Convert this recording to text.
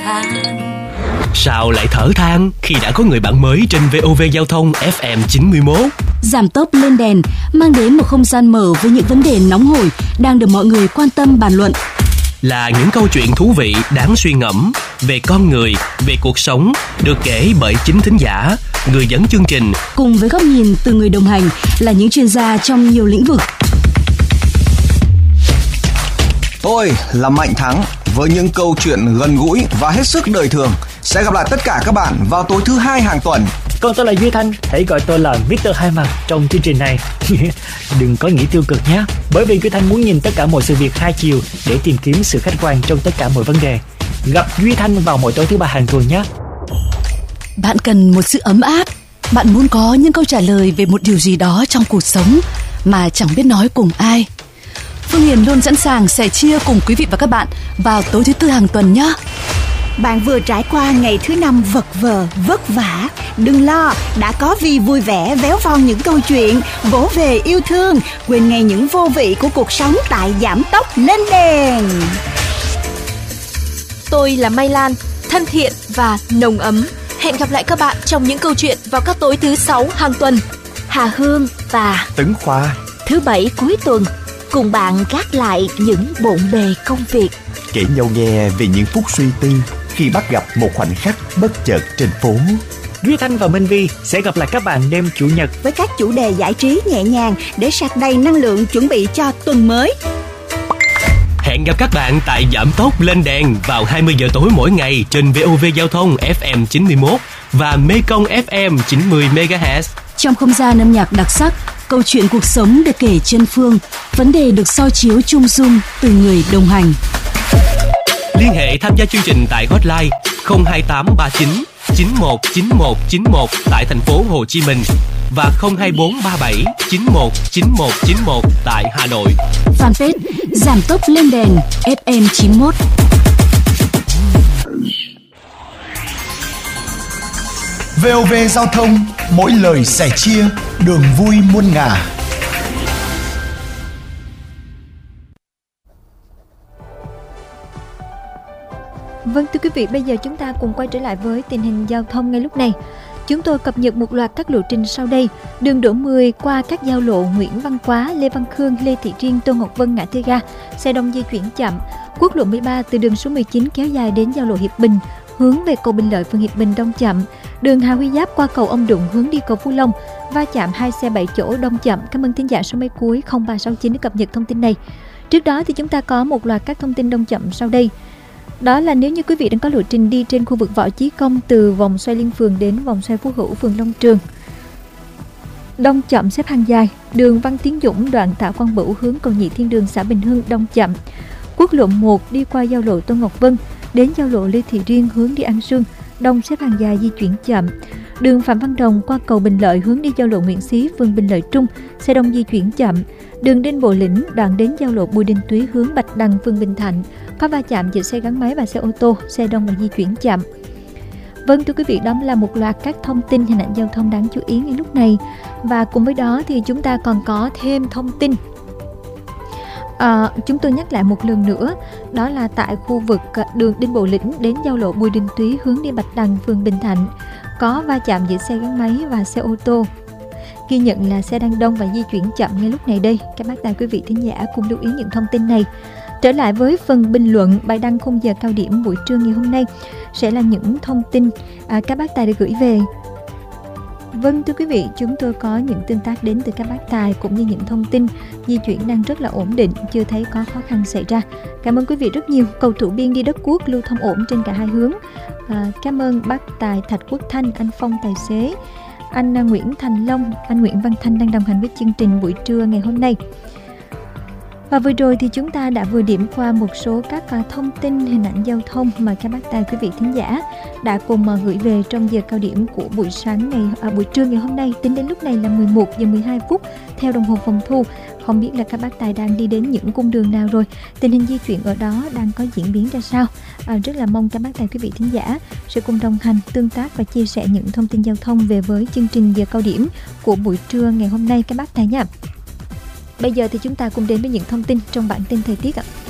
than. Sao lại thở than khi đã có người bạn mới trên VOV Giao thông FM 91? Giảm tốc lên đèn mang đến một không gian mở với những vấn đề nóng hổi đang được mọi người quan tâm bàn luận. Là những câu chuyện thú vị đáng suy ngẫm về con người, về cuộc sống, được kể bởi chính thính giả, người dẫn chương trình, cùng với góc nhìn từ người đồng hành là những chuyên gia trong nhiều lĩnh vực. Tôi là Mạnh Thắng với những câu chuyện gần gũi và hết sức đời thường. Sẽ gặp lại tất cả các bạn vào tối thứ 2 hàng tuần. Còn tôi là Duy Thanh, hãy gọi tôi là Mr. Hai Mặt trong chương trình này. Đừng có nghĩ tiêu cực nhé, bởi vì Duy Thanh muốn nhìn tất cả mọi sự việc hai chiều để tìm kiếm sự khách quan trong tất cả mọi vấn đề. Gặp Duy Thanh vào mỗi tối thứ 3 hàng tuần nhé. Bạn cần một sự ấm áp, bạn muốn có những câu trả lời về một điều gì đó trong cuộc sống mà chẳng biết nói cùng ai. Phương Hiền luôn sẵn sàng sẻ chia cùng quý vị và các bạn vào tối thứ 4 hàng tuần nhé. Bạn vừa trải qua ngày thứ 5 vật vờ, vất vả. Đừng lo, đã có Vi vui vẻ véo von những câu chuyện, vỗ về yêu thương, quên ngay những vô vị của cuộc sống tại Giảm tốc lên đèn. Tôi là Mai Lan, thân thiện và nồng ấm. Hẹn gặp lại các bạn trong những câu chuyện vào các tối thứ 6 hàng tuần. Hà Hương và Tấn Khoa thứ 7 cuối tuần cùng bạn gác lại những bộn bề công việc, kể nhau nghe về những phút suy tư khi bắt gặp một khoảnh khắc bất chợt trên phố. Duy Thanh và Minh Vi sẽ gặp lại các bạn đêm Chủ nhật với các chủ đề giải trí nhẹ nhàng để sạc đầy năng lượng chuẩn bị cho tuần mới. Hẹn gặp các bạn tại Giảm tốc lên đèn vào 20 giờ tối mỗi ngày trên VOV Giao thông FM 91 và Mekong FM 90 MHz. Trong không gian âm nhạc đặc sắc, câu chuyện cuộc sống được kể chân phương, vấn đề được soi chiếu chung dung từ người đồng hành. Liên hệ tham gia chương trình tại hotline 02839 919191 tại thành phố Hồ Chí Minh và 02437 919191 tại Hà Nội. Fanpage Giảm tốc lên đèn FM 91. VOV Giao thông, mỗi lời sẻ chia, đường vui muôn ngả. Vâng, thưa quý vị, bây giờ chúng ta cùng quay trở lại với tình hình giao thông ngay lúc này. Chúng tôi cập nhật một loạt các lộ trình sau đây. Đường Đỗ 10 qua các giao lộ Nguyễn Văn Quá, Lê Văn Khương, Lê Thị Riêng, Tô Ngọc Vân, ngã tư ga, xe đông di chuyển chậm. Quốc lộ 13 từ đường số 19 kéo dài đến giao lộ Hiệp Bình, hướng về cầu Bình Lợi, phường Hiệp Bình đông chậm. Đường Hà Huy Giáp qua cầu Ông Đụng hướng đi cầu Phú Long, va chạm 2 xe 7 chỗ đông chậm. Cảm ơn thính giả số máy cuối 0369 để cập nhật thông tin này. Trước đó thì chúng ta có một loạt các thông tin đông chậm sau đây. Đó là nếu như quý vị đang có lộ trình đi trên khu vực Võ Chí Công từ vòng xoay Liên Phường đến vòng xoay Phú Hữu, phường Long Trường, đông chậm xếp hàng dài. Đường Văn Tiến Dũng đoạn Tạ Quang Bửu hướng cầu Nhị Thiên Đường, xã Bình Hưng đông chậm. Quốc lộ 1 đi qua giao lộ Tô Ngọc Vân đến giao lộ Lê Thị Riêng hướng đi An Sương, đông xếp hàng dài di chuyển chậm. Đường Phạm Văn Đồng qua cầu Bình Lợi hướng đi giao lộ Nguyễn Xí, phường Bình Lợi Trung, xe đông di chuyển chậm. Đường Đinh Bộ Lĩnh đoạn đến giao lộ Bùi Đình Túy hướng Bạch Đằng, phường Bình Thạnh, có va chạm giữa xe gắn máy và xe ô tô, xe đông và di chuyển chậm. Vâng, thưa quý vị, đó là một loạt các thông tin hình ảnh giao thông đáng chú ý ngay lúc này. Và cùng với đó thì chúng ta còn có thêm thông tin. Chúng tôi nhắc lại một lần nữa, đó là tại khu vực đường Đinh Bộ Lĩnh đến giao lộ Bùi Đình Túy hướng đi Bạch Đằng, phường Bình Thạnh, có va chạm giữa xe gắn máy và xe ô tô. Ghi nhận là xe đang đông và di chuyển chậm ngay lúc này đây. Các bác tài quý vị thính giả cùng lưu ý những thông tin này. Trở lại với phần bình luận, bài đăng khung giờ cao điểm buổi trưa ngày hôm nay sẽ là những thông tin các bác tài được gửi về. Vâng, thưa quý vị, chúng tôi có những tương tác đến từ các bác tài cũng như những thông tin di chuyển đang rất là ổn định, chưa thấy có khó khăn xảy ra. Cảm ơn quý vị rất nhiều. Cầu Thủ Biên đi Đất Quốc lưu thông ổn trên cả hai hướng. Cảm ơn bác tài Thạch Quốc Thanh, anh Phong tài xế, anh Nguyễn Thành Long, anh Nguyễn Văn Thanh đang đồng hành với chương trình buổi trưa ngày hôm nay. Và vừa rồi thì chúng ta đã vừa điểm qua một số các thông tin hình ảnh giao thông mà các bác tài quý vị thính giả đã cùng gửi về trong giờ cao điểm của buổi trưa ngày hôm nay. Tính đến lúc này là 11 giờ 12 phút theo đồng hồ phòng thu. Không biết là các bác tài đang đi đến những cung đường nào rồi, tình hình di chuyển ở đó đang có diễn biến ra sao. Rất là mong các bác tài quý vị thính giả sẽ cùng đồng hành, tương tác và chia sẻ những thông tin giao thông về với chương trình giờ cao điểm của buổi trưa ngày hôm nay các bác tài nha. Bây giờ thì chúng ta cùng đến với những thông tin trong bản tin thời tiết ạ.